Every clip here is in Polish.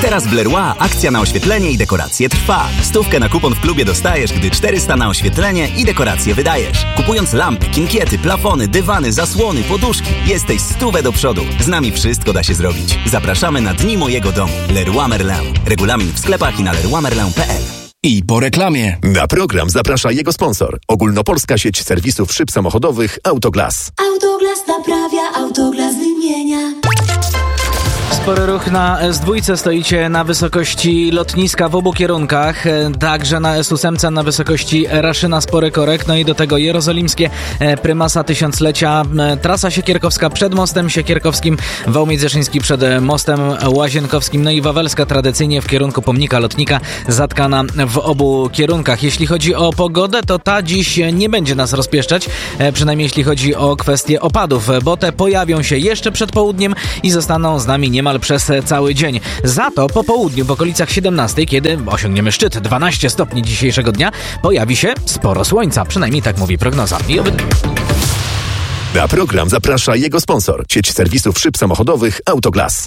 Teraz w Leroy akcja na oświetlenie i dekoracje trwa. 100 na kupon w klubie dostajesz, gdy 400 na oświetlenie i dekoracje wydajesz. Kupując lampy, kinkiety, plafony, dywany, zasłony, poduszki, jesteś 100 do przodu. Z nami wszystko da się zrobić. Zapraszamy na Dni Mojego Domu. Leroy Merlin. Regulamin w sklepach i na leroymerlin.pl. I po reklamie. Na program zaprasza jego sponsor. Ogólnopolska sieć serwisów szyb samochodowych Autoglas. Autoglas naprawia, Autoglas wymienia. Spory ruch na S2, stoicie na wysokości lotniska w obu kierunkach, także na S8 na wysokości Raszyna spory korek, no i do tego jerozolimskie prymasa tysiąclecia, trasa siekierkowska przed mostem siekierkowskim, wał międzyszyński przed mostem łazienkowskim, no i wawelska tradycyjnie w kierunku pomnika lotnika, zatkana w obu kierunkach. Jeśli chodzi o pogodę, to ta dziś nie będzie nas rozpieszczać, przynajmniej jeśli chodzi o kwestie opadów, bo te pojawią się jeszcze przed południem i zostaną z nami niemal przez cały dzień. Za to po południu w okolicach 17, kiedy osiągniemy szczyt 12 stopni dzisiejszego dnia, pojawi się sporo słońca. Przynajmniej tak mówi prognoza. Na program zaprasza jego sponsor. Sieć serwisów szyb samochodowych Autoglas.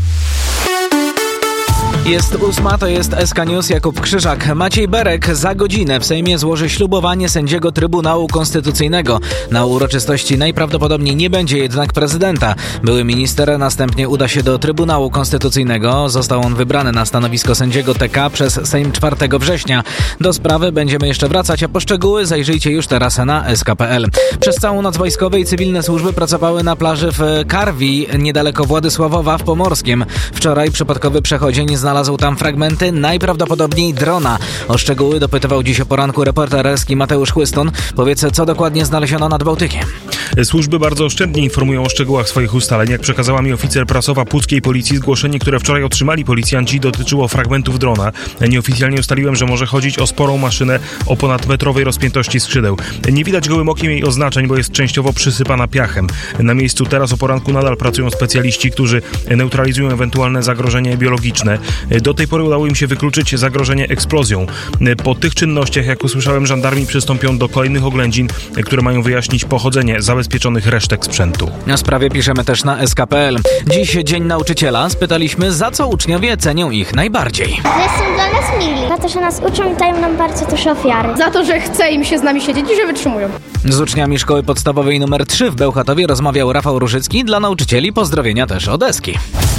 Jest 8, to jest SK News, Jakub Krzyżak. Maciej Berek za godzinę w Sejmie złoży ślubowanie sędziego Trybunału Konstytucyjnego. Na uroczystości najprawdopodobniej nie będzie jednak prezydenta. Były minister następnie uda się do Trybunału Konstytucyjnego. Został on wybrany na stanowisko sędziego TK przez Sejm 4 września. Do sprawy będziemy jeszcze wracać, a po szczegóły zajrzyjcie już teraz na sk.pl. Przez całą noc wojskowe i cywilne służby pracowały na plaży w Karwi, niedaleko Władysławowa w Pomorskiem. Wczoraj przypadkowy przechodzień znalazł tam fragmenty najprawdopodobniej drona. O szczegóły dopytywał dziś o poranku reporter Eski Mateusz Chłystun. Powiedz, co dokładnie znaleziono nad Bałtykiem. Służby bardzo oszczędnie informują o szczegółach swoich ustaleń. Jak przekazała mi oficer prasowa puckiej policji, zgłoszenie, które wczoraj otrzymali policjanci, dotyczyło fragmentów drona. Nieoficjalnie ustaliłem, że może chodzić o sporą maszynę o ponadmetrowej rozpiętości skrzydeł. Nie widać gołym okiem jej oznaczeń, bo jest częściowo przysypana piachem. Na miejscu teraz o poranku nadal pracują specjaliści, którzy neutralizują ewentualne zagrożenie biologiczne. Do tej pory udało im się wykluczyć zagrożenie eksplozją. Po tych czynnościach, jak usłyszałem, żandarmi przystąpią do kolejnych oględzin, które mają wyjaśnić pochodzenie zabezpieczonych resztek sprzętu. O sprawie piszemy też na sk.pl. Dziś Dzień Nauczyciela. Spytaliśmy, za co uczniowie cenią ich najbardziej. Że są dla nas mili. Za to, że nas uczą i dają nam bardzo dużo ofiary. Za to, że chce im się z nami siedzieć i że wytrzymują. Z uczniami szkoły podstawowej nr 3 w Bełchatowie rozmawiał Rafał Różycki. Dla nauczycieli pozdrowienia też od Eski.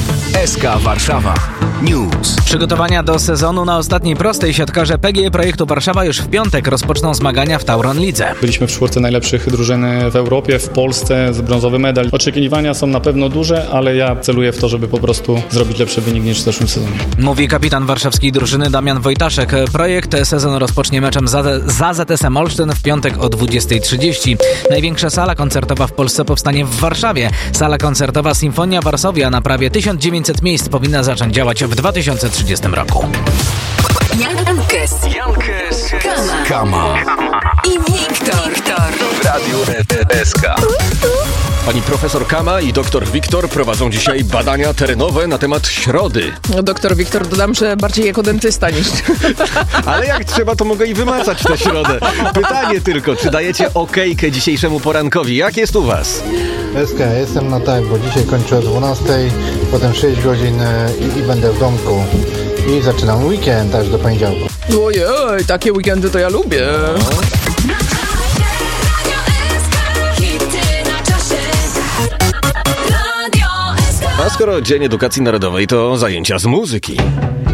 SK Warszawa News. Przygotowania do sezonu na ostatniej prostej. Siatkarze PGE Projektu Warszawa już w piątek rozpoczną zmagania w Tauron Lidze. Byliśmy w 4 najlepszych drużyn w Europie, w Polsce, z brązowy medal. Oczekiwania są na pewno duże, ale ja celuję w to, żeby po prostu zrobić lepszy wynik niż w zeszłym sezonie. Mówi kapitan warszawskiej drużyny Damian Wojtaszek. Sezon rozpocznie meczem za ZSM Olsztyn w piątek o 20:30. Największa sala koncertowa w Polsce powstanie w Warszawie. Sala koncertowa Sinfonia Varsovia na prawie 1900 miejsc powinna zacząć działać w 2030 roku. Jankes, Kama i Wiktor w Radiu SK. Pani profesor Kama i doktor Wiktor prowadzą dzisiaj badania terenowe na temat środy. Doktor Wiktor, dodam, że bardziej jako dentysta niż... Ale jak trzeba, to mogę i wymacać tę środę. Pytanie tylko, czy dajecie okejkę dzisiejszemu porankowi? Jak jest u was? SK, jestem na tak, bo dzisiaj kończę o 12, potem 6 godzin i będę w domku. I zaczynam weekend aż do poniedziałku. Ojej, takie weekendy to ja lubię. A skoro Dzień Edukacji Narodowej, to zajęcia z muzyki.